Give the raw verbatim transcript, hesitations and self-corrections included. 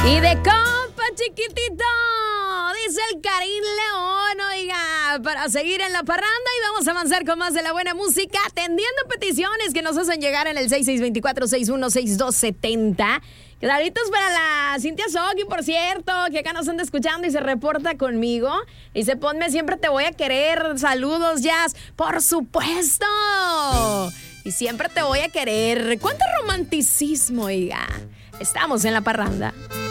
Y de compa chiquitito, dice el Karim León, oiga, para seguir en la parranda y vamos a avanzar con más de la buena música, atendiendo peticiones que nos hacen llegar en el seis seis dos cuatro, seis uno seis dos siete cero. Quedaditos para la Cintia Sogui, por cierto, que acá nos anda escuchando y se reporta conmigo. Dice, ponme Siempre Te Voy a Querer. Saludos, Jazz. Por supuesto. Y siempre te voy a querer. ¿Cuánto romanticismo, oiga? Estamos en la parranda.